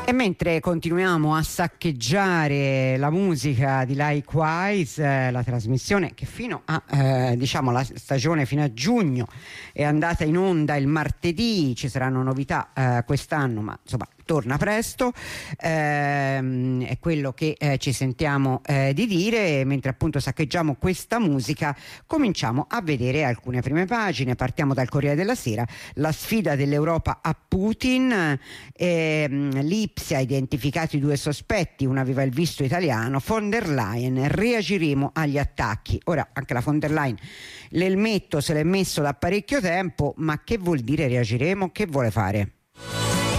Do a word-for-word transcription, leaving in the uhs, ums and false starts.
E mentre continuiamo a saccheggiare la musica di Likewise, eh, la trasmissione che fino a eh, diciamo la stagione fino a giugno è andata in onda il martedì, ci saranno novità eh, quest'anno, ma insomma torna presto, ehm, è quello che eh, ci sentiamo eh, di dire. Mentre appunto saccheggiamo questa musica, cominciamo a vedere alcune prime pagine. Partiamo dal Corriere della Sera: la sfida dell'Europa a Putin, ehm, l'Ipsia ha identificato i due sospetti, una aveva il visto italiano, von der Leyen, reagiremo agli attacchi. Ora anche la von der Leyen l'elmetto se l'è messo da parecchio tempo, ma che vuol dire reagiremo? Che vuole fare?